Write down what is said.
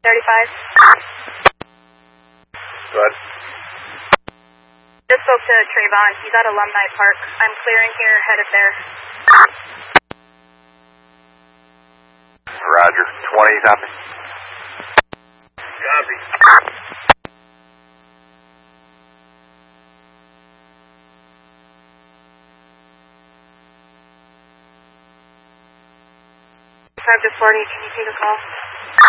35. Go ahead. Just spoke to Trayvon. He's at Alumni Park. I'm clearing here, headed there. Roger. 20, copy. Copy. Five to 40. Can you take a call?